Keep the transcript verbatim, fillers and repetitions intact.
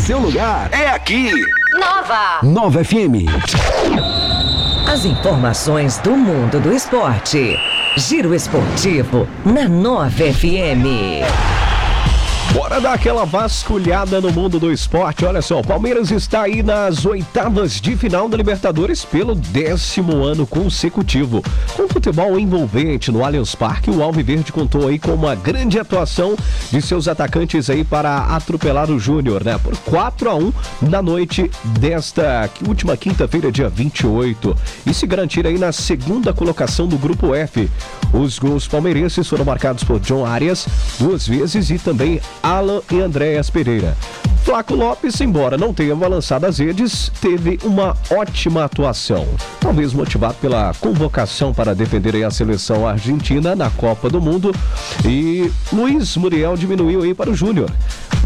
seu lugar é aqui. Nova. Nova F M. As informações do mundo do esporte. Giro esportivo na Nova F M. Bora dar aquela vasculhada no mundo do esporte. Olha só, o Palmeiras está aí nas oitavas de final da Libertadores pelo décimo ano consecutivo. Com futebol envolvente no Allianz Parque, o Alviverde contou aí com uma grande atuação de seus atacantes aí para atropelar o Júnior, né? Por quatro a um na noite desta última quinta-feira, dia vinte e oito. E se garantir aí na segunda colocação do Grupo F. Os gols palmeirenses foram marcados por John Arias duas vezes e também Alan e Andréas Pereira. Flaco Lopes, embora não tenha balançado as redes, teve uma ótima atuação. Talvez motivado pela convocação para defender a seleção argentina na Copa do Mundo. E Luiz Muriel diminuiu aí para o Júnior.